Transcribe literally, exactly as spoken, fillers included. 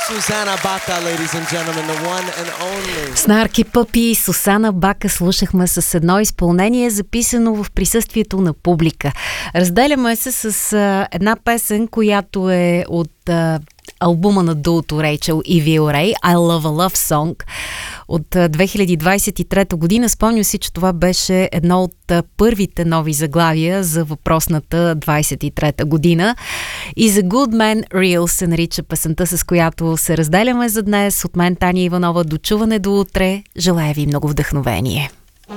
Сузана Бака, ladies and gentlemen, the one and only. Снарки Пъпи и Сузана Бака слушахме с едно изпълнение, записано в присъствието на публика. Разделяме се с а, една песен, която е от а, албума на дуото Рейчел и Вил Рей, I Love a Love Song от две хиляди двадесет и трета година. Спомням си, че това беше едно от първите нови заглавия за въпросната двадесет и трета година. И The Good Man Real се нарича песента, с която се разделяме за днес. От мен Таня Иванова, до чуване до утре. Желая ви много вдъхновение.